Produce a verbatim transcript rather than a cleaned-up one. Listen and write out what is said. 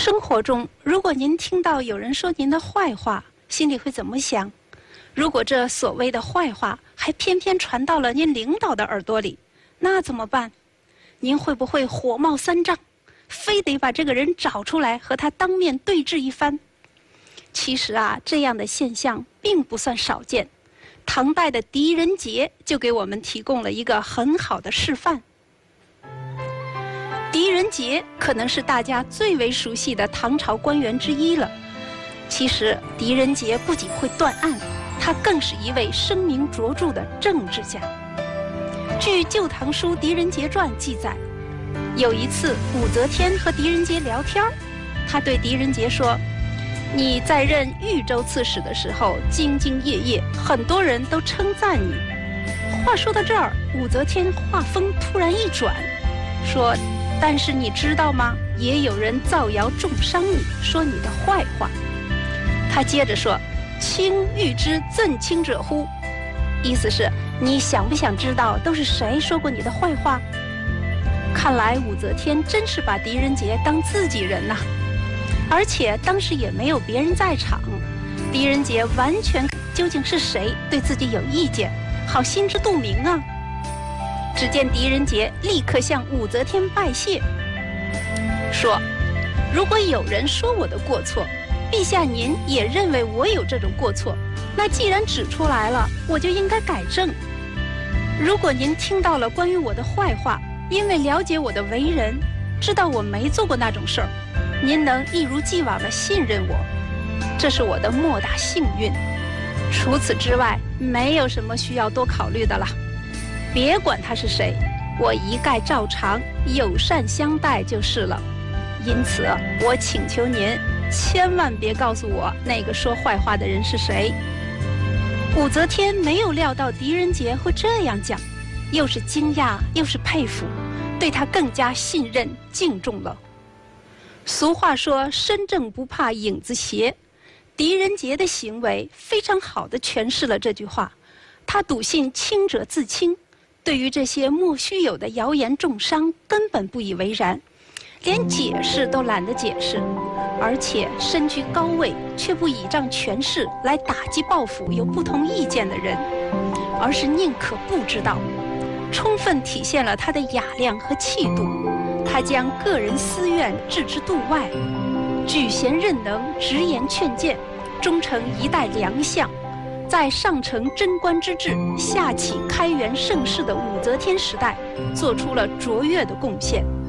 生活中，如果您听到有人说您的坏话，心里会怎么想？如果这所谓的坏话还偏偏传到了您领导的耳朵里，那怎么办？您会不会火冒三丈，非得把这个人找出来和他当面对质一番？其实啊，这样的现象并不算少见。唐代的狄仁杰就给我们提供了一个很好的示范。狄仁杰可能是大家最为熟悉的唐朝官员之一了。其实，狄仁杰不仅会断案，他更是一位声名卓著的政治家。据《旧唐书·狄仁杰传》记载，有一次武则天和狄仁杰聊天，他对狄仁杰说：“你在任豫州刺史的时候兢兢业业，很多人都称赞你。”话说到这儿，武则天话锋突然一转，说：“但是你知道吗？也有人造谣重伤你，说你的坏话。”他接着说：“卿欲知赠卿者乎？”意思是你想不想知道都是谁说过你的坏话？看来武则天真是把狄仁杰当自己人呐、啊，而且当时也没有别人在场，狄仁杰完全究竟是谁对自己有意见，好心知肚明啊。只见狄仁杰立刻向武则天拜谢，说：“如果有人说我的过错，陛下您也认为我有这种过错，那既然指出来了，我就应该改正。如果您听到了关于我的坏话，因为了解我的为人，知道我没做过那种事儿，您能一如既往地信任我，这是我的莫大幸运。除此之外，没有什么需要多考虑的了。别管他是谁，我一概照常友善相待就是了。因此，我请求您千万别告诉我那个说坏话的人是谁。”武则天没有料到狄仁杰会这样讲，又是惊讶又是佩服，对他更加信任敬重了。俗话说身正不怕影子斜，狄仁杰的行为非常好地诠释了这句话。他笃信清者自清，对于这些莫须有的谣言重伤根本不以为然，连解释都懒得解释，而且身居高位却不倚仗权势来打击报复有不同意见的人，而是宁可不知道，充分体现了他的雅量和气度。他将个人私怨置之度外，举贤任能，直言劝谏，终成一代良相。在上承贞观之治，下启开元盛世的武则天时代，做出了卓越的贡献。